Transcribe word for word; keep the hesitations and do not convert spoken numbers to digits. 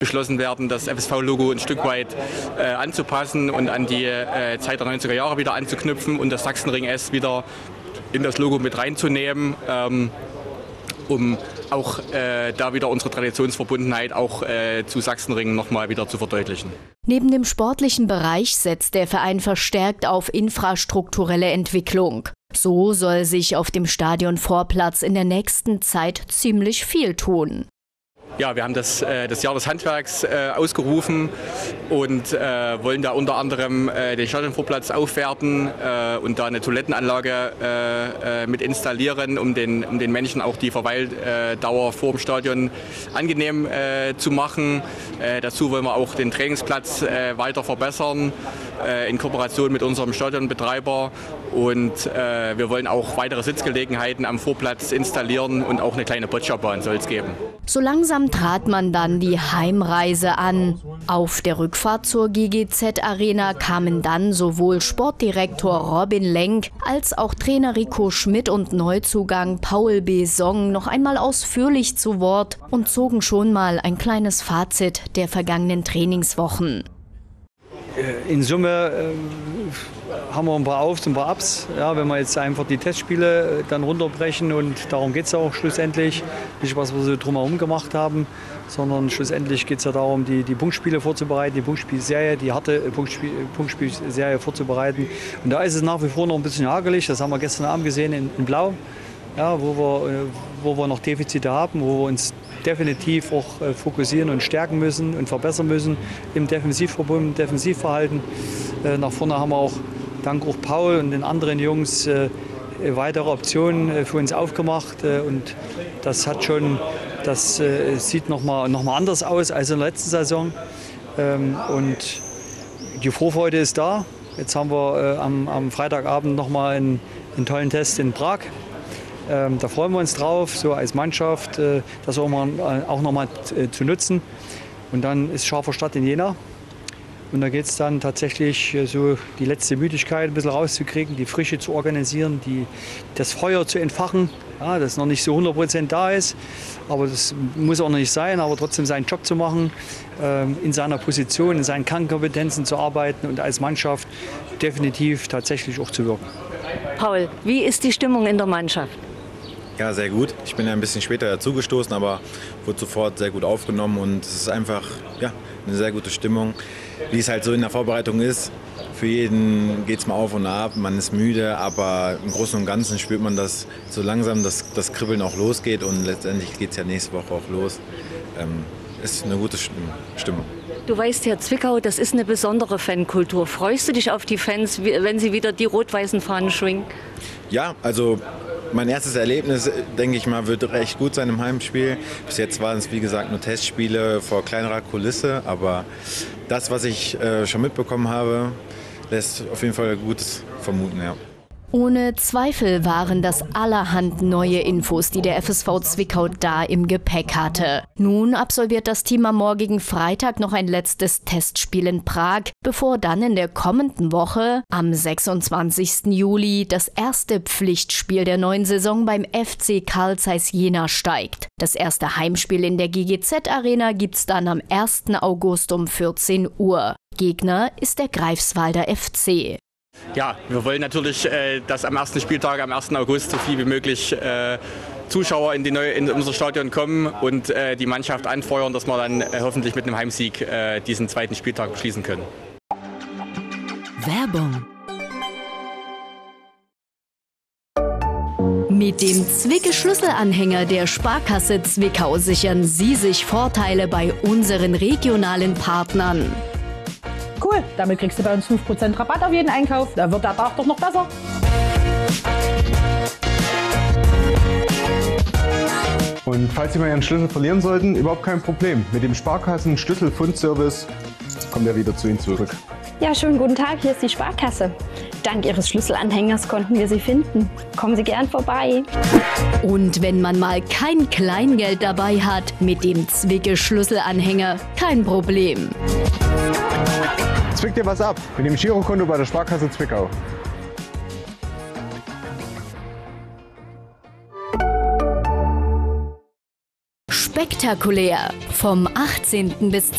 beschlossen werden, das F S V-Logo ein Stück weit äh, anzupassen und an die äh, Zeit der neunziger Jahre wieder anzuknüpfen und das Sachsenring S wieder in das Logo mit reinzunehmen, ähm, um auch äh, da wieder unsere Traditionsverbundenheit auch äh, zu Sachsenring nochmal wieder zu verdeutlichen. Neben dem sportlichen Bereich setzt der Verein verstärkt auf infrastrukturelle Entwicklung. So soll sich auf dem Stadionvorplatz in der nächsten Zeit ziemlich viel tun. Ja, wir haben das, äh, das Jahr des Handwerks äh, ausgerufen und äh, wollen da unter anderem äh, den Stadionvorplatz aufwerten äh, und da eine Toilettenanlage äh, äh, mit installieren, um den, um den Menschen auch die Verweildauer vor dem Stadion angenehm äh, zu machen. Äh, dazu wollen wir auch den Trainingsplatz äh, weiter verbessern äh, in Kooperation mit unserem Stadionbetreiber. Und äh, wir wollen auch weitere Sitzgelegenheiten am Vorplatz installieren und auch eine kleine Bocciabahn soll es geben. So langsam trat man dann die Heimreise an. Auf der Rückfahrt zur G G Z-Arena kamen dann sowohl Sportdirektor Robin Lenk als auch Trainer Rico Schmidt und Neuzugang Paul B. Song noch einmal ausführlich zu Wort und zogen schon mal ein kleines Fazit der vergangenen Trainingswochen. In Summe äh, haben wir ein paar Aufs und ein paar Ups. Ja, wenn wir jetzt einfach die Testspiele dann runterbrechen, und darum geht es auch schlussendlich, nicht was wir so drumherum gemacht haben, sondern schlussendlich geht es ja darum, die, die Punktspiele vorzubereiten, die Punktspielserie, die harte Punktspiel, Punktspielserie vorzubereiten. Und da ist es nach wie vor noch ein bisschen hakelig, das haben wir gestern Abend gesehen in, in Blau, ja, wo, wir, wo wir noch Defizite haben, wo wir uns definitiv auch äh, fokussieren und stärken müssen und verbessern müssen im Defensivverbund, im Defensivverhalten. Äh, nach vorne haben wir auch dank auch Paul und den anderen Jungs äh, weitere Optionen äh, für uns aufgemacht äh, und das hat schon, das äh, sieht noch mal, noch mal anders aus als in der letzten Saison ähm, und die Vorfreude ist da. Jetzt haben wir äh, am, am Freitagabend noch mal einen, einen tollen Test in Prag. Ähm, da freuen wir uns drauf, so als Mannschaft, äh, das auch, mal, äh, auch noch mal äh, zu nutzen. Und dann ist scharfer Start in Jena. Und da geht es dann tatsächlich äh, so die letzte Müdigkeit ein bisschen rauszukriegen, die Frische zu organisieren, die, das Feuer zu entfachen, ja, das noch nicht so hundert Prozent da ist. Aber das muss auch noch nicht sein, aber trotzdem seinen Job zu machen, äh, in seiner Position, in seinen Kernkompetenzen zu arbeiten und als Mannschaft definitiv tatsächlich auch zu wirken. Paul, wie ist die Stimmung in der Mannschaft? Ja, sehr gut. Ich bin ja ein bisschen später dazugestoßen, aber wurde sofort sehr gut aufgenommen und es ist einfach ja, eine sehr gute Stimmung, wie es halt so in der Vorbereitung ist. Für jeden geht es mal auf und ab, man ist müde, aber im Großen und Ganzen spürt man, dass so langsam das, das Kribbeln auch losgeht und letztendlich geht es ja nächste Woche auch los. Ähm, ist eine gute Stimmung. Du weißt ja, Zwickau, das ist eine besondere Fankultur. Freust du dich auf die Fans, wenn sie wieder die rot-weißen Fahnen schwingen? Ja, also mein erstes Erlebnis, denke ich mal, wird recht gut sein im Heimspiel. Bis jetzt waren es, wie gesagt, nur Testspiele vor kleinerer Kulisse. Aber das, was ich äh, schon mitbekommen habe, lässt auf jeden Fall Gutes vermuten, ja. Ohne Zweifel waren das allerhand neue Infos, die der F S V Zwickau da im Gepäck hatte. Nun absolviert das Team am morgigen Freitag noch ein letztes Testspiel in Prag, bevor dann in der kommenden Woche am sechsundzwanzigsten Juli das erste Pflichtspiel der neuen Saison beim F C Carl Zeiss Jena steigt. Das erste Heimspiel in der G G Z-Arena gibt's dann am ersten August um vierzehn Uhr. Gegner ist der Greifswalder F C. Ja, wir wollen natürlich, äh, dass am ersten Spieltag, am ersten August, so viel wie möglich äh, Zuschauer in, die neue, in unser Stadion kommen und äh, die Mannschaft anfeuern, dass wir dann äh, hoffentlich mit einem Heimsieg äh, diesen zweiten Spieltag beschließen können. Werbung. Mit dem Zwicke-Schlüsselanhänger der Sparkasse Zwickau sichern Sie sich Vorteile bei unseren regionalen Partnern. Cool, damit kriegst du bei uns fünf Prozent Rabatt auf jeden Einkauf. Da wird der Tag doch noch besser. Und falls Sie mal Ihren Schlüssel verlieren sollten, überhaupt kein Problem. Mit dem Sparkassen-Schlüsselfundservice kommt er wieder zu Ihnen zurück. Ja, schönen guten Tag, hier ist die Sparkasse. Dank Ihres Schlüsselanhängers konnten wir Sie finden. Kommen Sie gern vorbei. Und wenn man mal kein Kleingeld dabei hat, mit dem Zwicke-Schlüsselanhänger kein Problem. Zwick dir was ab mit dem Girokonto bei der Sparkasse Zwickau. Spektakulär! Vom achtzehnten bis